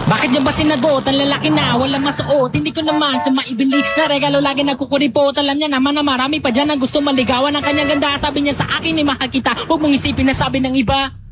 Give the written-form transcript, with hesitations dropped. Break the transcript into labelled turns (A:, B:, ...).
A: Bakit niyo ba sinagot? Ang lalaki na, walang masuot. Hindi ko naman sa maibili na regalo lagi nagkukuripot. Alam niya naman na marami pa dyan ang gusto maligawan ng kanyang ganda. Sabi niya sa akin ay mahal kita. Huwag mong isipin na sabi ng iba.